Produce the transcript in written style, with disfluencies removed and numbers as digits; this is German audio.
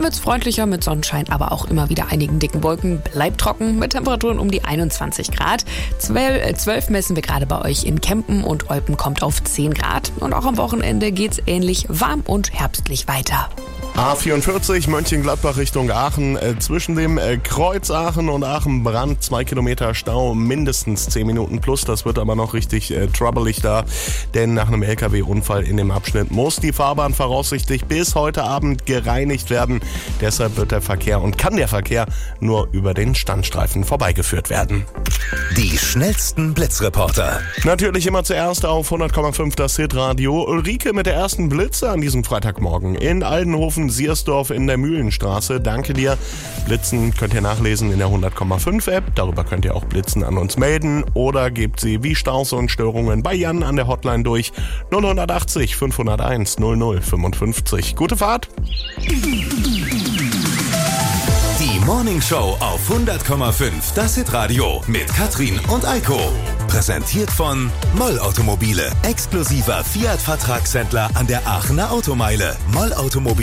wird's freundlicher mit Sonnenschein, aber auch immer wieder einigen dicken Wolken. Bleibt trocken mit Temperaturen um die 21 Grad. 12 messen wir gerade bei euch in Kempen und Olpen kommt auf 10 Grad. Und auch am Wochenende geht's ähnlich warm und herbstlich weiter. A44 Mönchengladbach Richtung Aachen. Zwischen dem Kreuz Aachen und Aachen-Brand 2 Kilometer Stau, mindestens 10 Minuten plus. Das wird aber noch richtig troublelig da, denn nach einem LKW-Unfall in dem Abschnitt muss die Fahrbahn voraussichtlich bis heute Abend gereinigt werden. Deshalb wird der Verkehr und kann der Verkehr nur über den Standstreifen vorbeigeführt werden. Die schnellsten Blitzreporter. Natürlich immer zuerst auf 100,5 das Hitradio. Ulrike mit der ersten Blitze an diesem Freitagmorgen in Aldenhofen-Siersdorf in der Mühlenstraße. Danke dir. Blitzen könnt ihr nachlesen in der 100,5 App. Darüber könnt ihr auch Blitzen an uns melden oder gebt sie wie Staus und Störungen bei Jan an der Hotline durch 080 501 0055. Gute Fahrt. Die Morning Show auf 100,5 das Hitradio mit Katrin und Eiko. Präsentiert von Moll Automobile. Exklusiver Fiat-Vertragshändler an der Aachener Automeile. Moll Automobil.